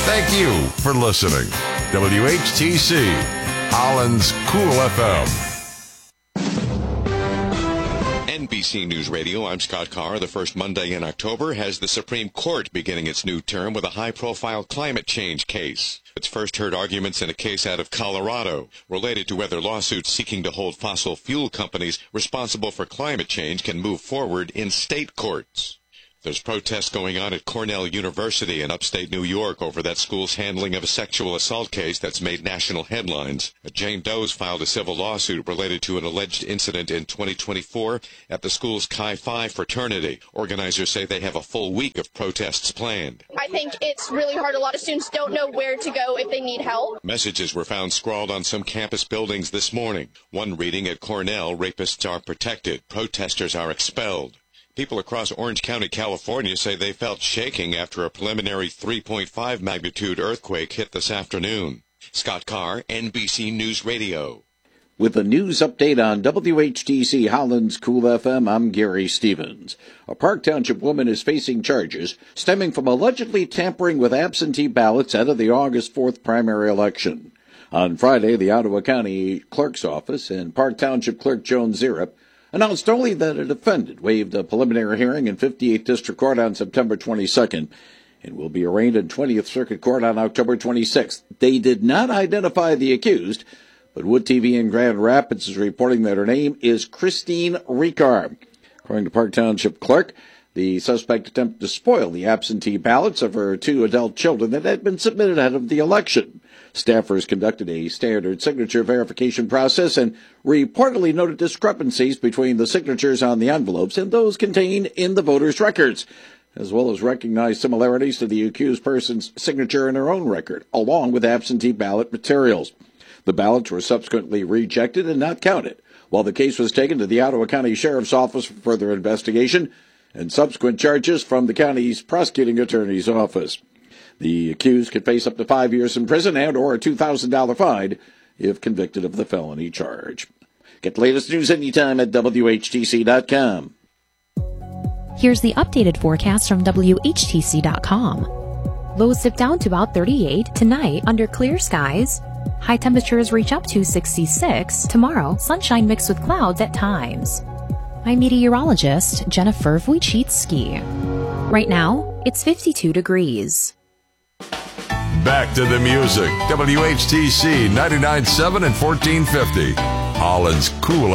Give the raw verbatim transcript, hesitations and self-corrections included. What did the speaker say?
Thank you for listening. W H T C, Holland's Cool F M. N B C News Radio, I'm Scott Carr. The first Monday in October has the Supreme Court beginning its new term with a high-profile climate change case. Its first heard arguments in a case out of Colorado related to whether lawsuits seeking to hold fossil fuel companies responsible for climate change can move forward in state courts. There's protests going on at Cornell University in upstate New York over that school's handling of a sexual assault case that's made national headlines. Jane Doe's filed a civil lawsuit related to an alleged incident in twenty twenty-four at the school's Chi Phi fraternity. Organizers say they have a full week of protests planned. I think it's really hard. A lot of students don't know where to go if they need help. Messages were found scrawled on some campus buildings this morning. One reading at Cornell, "Rapists are protected. Protesters are expelled." People across Orange County, California say they felt shaking after a preliminary three point five magnitude earthquake hit this afternoon. Scott Carr, N B C News Radio. With a news update on W H T C Holland's Cool F M, I'm Gary Stevens. A Park Township woman is facing charges stemming from allegedly tampering with absentee ballots ahead of the August fourth primary election. On Friday, the Ottawa County Clerk's Office and Park Township Clerk Joan Zirip announced only that a defendant waived a preliminary hearing in fifty-eighth District Court on September twenty-second and will be arraigned in twentieth Circuit Court on October twenty-sixth. They did not identify the accused, but Wood T V in Grand Rapids is reporting that her name is Christine Ricard. According to Park Township Clerk, the suspect attempted to spoil the absentee ballots of her two adult children that had been submitted ahead of the election. Staffers conducted a standard signature verification process and reportedly noted discrepancies between the signatures on the envelopes and those contained in the voters' records, as well as recognized similarities to the accused person's signature in her own record, along with absentee ballot materials. The ballots were subsequently rejected and not counted, while the case was taken to the Ottawa County Sheriff's Office for further investigation and subsequent charges from the county's prosecuting attorney's office. The accused could face up to five years in prison and or a two thousand dollars fine if convicted of the felony charge. Get the latest news anytime at W H T C dot com. Here's the updated forecast from W H T C dot com. Lows dip down to about thirty-eight tonight under clear skies. High temperatures reach up to sixty-six. Tomorrow, sunshine mixed with clouds at times. I'm meteorologist Jennifer Wojcicki. Right now, it's fifty-two degrees. Back to the music. W H T C ninety-nine point seven and fourteen fifty. Holland's Cool